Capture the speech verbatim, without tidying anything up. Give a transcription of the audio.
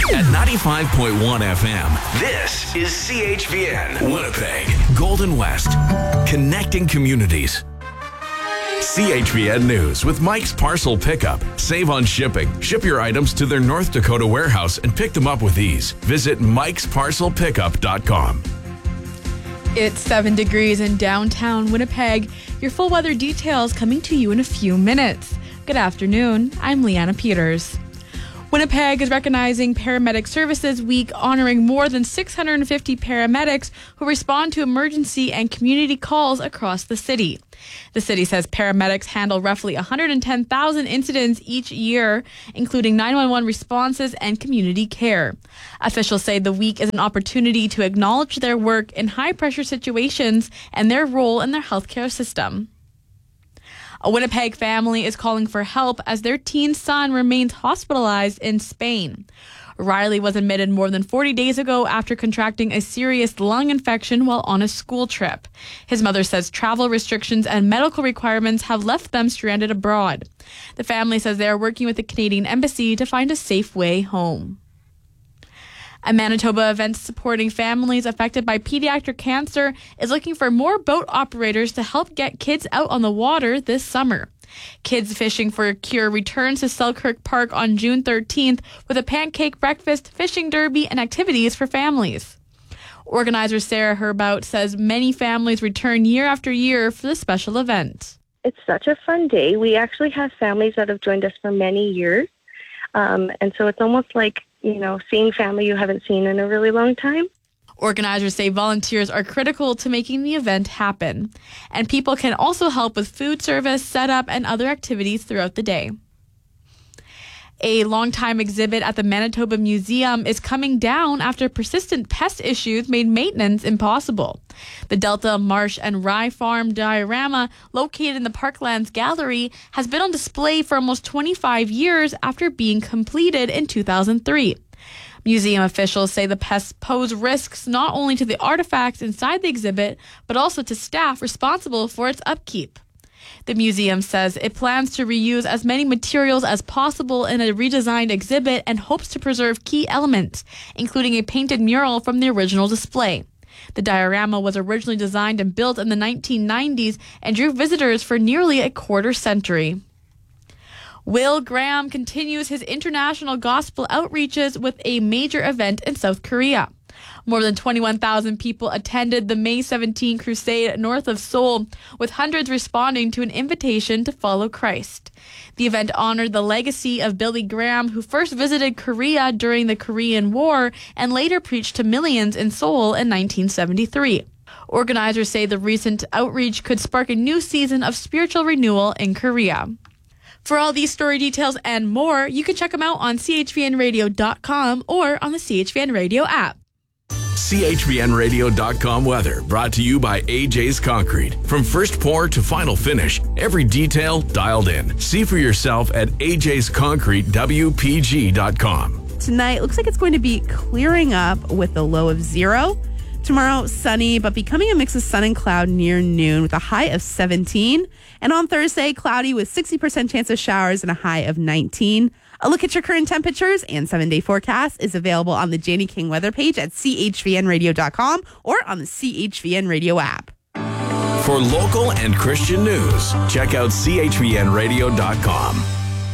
At ninety-five point one F M, this is C H V N, Winnipeg, Golden West, connecting communities. C H V N News with Mike's Parcel Pickup. Save on shipping. Ship your items to their North Dakota warehouse and pick them up with ease. Visit mikes parcel pickup dot com. It's seven degrees in downtown Winnipeg. Your full weather details coming to you in a few minutes. Good afternoon. I'm Leanna Peters. Winnipeg is recognizing Paramedic Services Week, honoring more than six hundred fifty paramedics who respond to emergency and community calls across the city. The city says paramedics handle roughly one hundred ten thousand incidents each year, including nine one one responses and community care. Officials say the week is an opportunity to acknowledge their work in high-pressure situations and their role in their healthcare system. A Winnipeg family is calling for help as their teen son remains hospitalized in Spain. Riley was admitted more than forty days ago after contracting a serious lung infection while on a school trip. His mother says travel restrictions and medical requirements have left them stranded abroad. The family says they are working with the Canadian Embassy to find a safe way home. A Manitoba event supporting families affected by pediatric cancer is looking for more boat operators to help get kids out on the water this summer. Kids Fishing for a Cure returns to Selkirk Park on June thirteenth with a pancake breakfast, fishing derby, and activities for families. Organizer Sarah Herbout says many families return year after year for the special event. It's such a fun day. We actually have families that have joined us for many years. Um, and so it's almost like, you know, seeing family you haven't seen in a really long time. Organizers say volunteers are critical to making the event happen. And people can also help with food service, setup, and other activities throughout the day. A longtime exhibit at the Manitoba Museum is coming down after persistent pest issues made maintenance impossible. The Delta Marsh and Rye Farm diorama, located in the Parklands Gallery, has been on display for almost twenty-five years after being completed in two thousand three. Museum officials say the pests pose risks not only to the artifacts inside the exhibit, but also to staff responsible for its upkeep. The museum says it plans to reuse as many materials as possible in a redesigned exhibit and hopes to preserve key elements, including a painted mural from the original display. The diorama was originally designed and built in the nineteen nineties and drew visitors for nearly a quarter century. Will Graham continues his international gospel outreaches with a major event in South Korea. More than twenty-one thousand people attended the May seventeenth crusade north of Seoul, with hundreds responding to an invitation to follow Christ. The event honored the legacy of Billy Graham, who first visited Korea during the Korean War and later preached to millions in Seoul in nineteen seventy-three. Organizers say the recent outreach could spark a new season of spiritual renewal in Korea. For all these story details and more, you can check them out on C H V N radio dot com or on the C H V N Radio app. C H V N radio dot com weather brought to you by A J's Concrete. From first pour to final finish, every detail dialed in. See for yourself at A J's Concrete W P G dot com. Tonight looks like it's going to be clearing up with a low of zero. Tomorrow, sunny, but becoming a mix of sun and cloud near noon with a high of seventeen. And on Thursday, cloudy with sixty percent chance of showers and a high of nineteen. A look at your current temperatures and seven-day forecast is available on the Janie King weather page at C H V N radio dot com or on the C H V N Radio app. For local and Christian news, check out C H V N radio dot com.